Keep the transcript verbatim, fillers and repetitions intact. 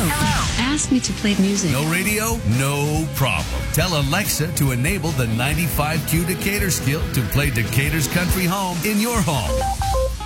Hello. Ask me to play music. No radio? No problem. Tell Alexa to enable the ninety-five Q Decatur skill to play Decatur's country home in your home.